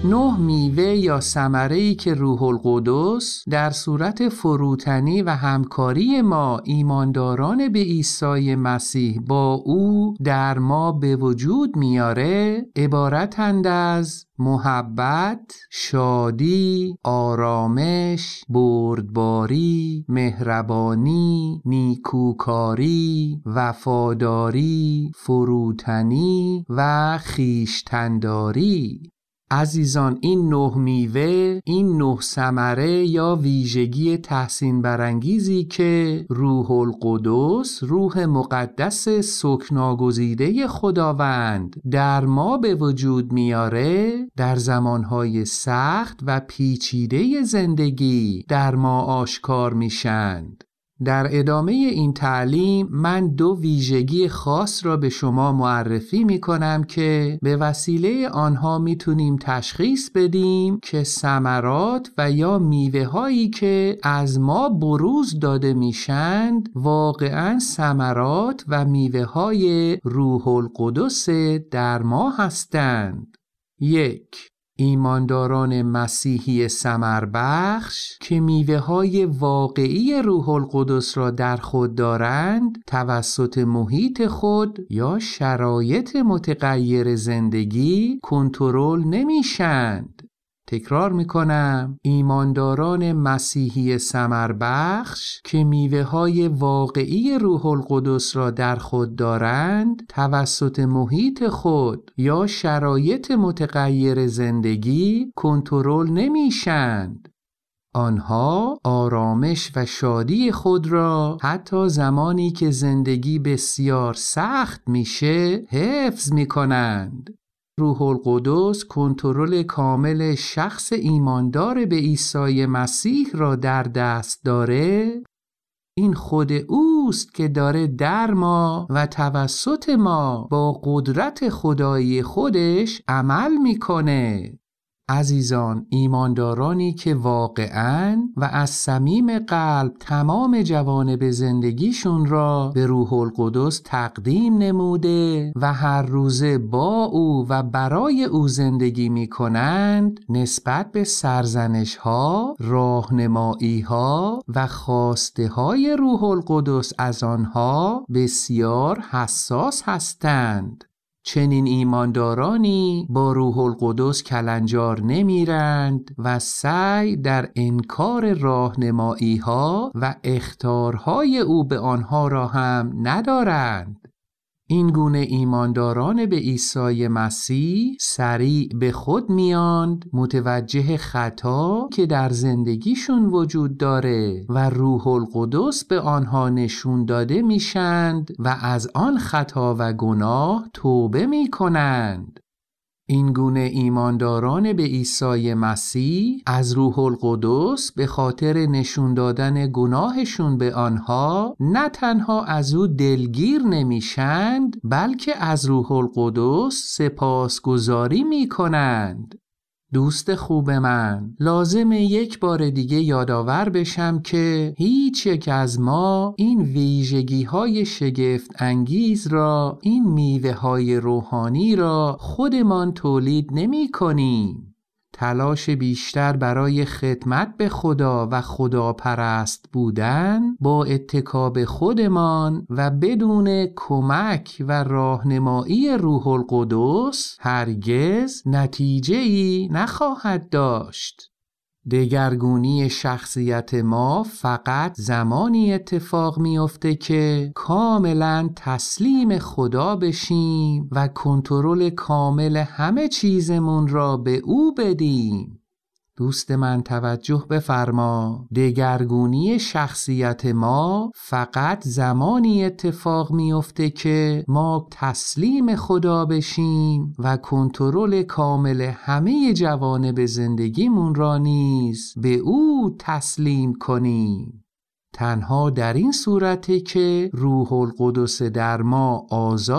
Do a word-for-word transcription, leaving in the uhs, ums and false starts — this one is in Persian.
نه میوه یا ثمره‌ای که روح القدس در صورت فروتنی و همکاری ما ایمانداران به عیسی مسیح با او در ما به وجود میاره عبارتند از محبت، شادی، آرامش، بردباری، مهربانی، نیکوکاری، وفاداری، فروتنی و خویشتن‌داری. عزیزان، این نه میوه، این نه ثمره یا ویژگی تحسین برانگیزی که روح القدس، روح مقدس سکناگزیده خداوند در ما به وجود میاره، در زمانهای سخت و پیچیده زندگی در ما آشکار میشند. در ادامه این تعلیم من دو ویژگی خاص را به شما معرفی می کنم که به وسیله آنها می تونیم تشخیص بدیم که ثمرات و یا میوه هایی که از ما بروز داده میشند واقعاً ثمرات و میوه های روح القدس در ما هستند. یک، ایمانداران مسیحی ثمربخش که میوه های واقعی روح القدس را در خود دارند توسط محیط خود یا شرایط متغیر زندگی کنترل نمیشند. تکرار میکنم، ایمانداران مسیحی ثمربخش که میوه های واقعی روح القدس را در خود دارند توسط محیط خود یا شرایط متغیر زندگی کنترل نمیشند. آنها آرامش و شادی خود را حتی زمانی که زندگی بسیار سخت میشه حفظ میکنند. روح القدس کنترل کامل شخص ایماندار به عیسی مسیح را در دست داره. این خود اوست که داره در ما و توسط ما با قدرت خدایی خودش عمل میکنه. عزیزان، ایماندارانی که واقعاً و از صمیم قلب تمام جوانب زندگیشون را به روح القدس تقدیم نموده و هر روزه با او و برای او زندگی می کنند، نسبت به سرزنش ها، راهنمایی ها و خواسته های روح القدس از آنها بسیار حساس هستند. چنین ایماندارانی با روح القدس کلنجار نمیرند و سعی در انکار راهنمایی ها و اخطارهای او به آنها را هم ندارند. این گونه ایمانداران به عیسی مسیح سریع به خود میاند، متوجه خطا که در زندگیشون وجود داره و روح القدس به آنها نشون داده میشند و از آن خطا و گناه توبه میکنند. این گونه ایمانداران به عیسی مسیح از روح القدس به خاطر نشون دادن گناهشون به آنها نه تنها از او دلگیر نمیشند، بلکه از روح القدس سپاسگزاری میکنند. دوست خوب من، لازمه یک بار دیگه یادآور بشم که هیچ یک از ما این ویژگی های شگفت انگیز را، این میوه های روحانی را خودمان تولید نمی کنیم. تلاش بیشتر برای خدمت به خدا و خداپرست بودن با اتکا به خودمان و بدون کمک و راهنمایی روح القدس هرگز نتیجه‌ای نخواهد داشت. دگرگونی شخصیت ما فقط زمانی اتفاق میفته که کاملا تسلیم خدا بشیم و کنترل کامل همه چیزمون را به او بدیم. دوست من توجه بفرما، دگرگونی شخصیت ما فقط زمانی اتفاق میفته که ما تسلیم خدا بشیم و کنترل کامل همه جوانب زندگیمون را نیز به او تسلیم کنیم. تنها در این صورته که روح القدس در ما آزاد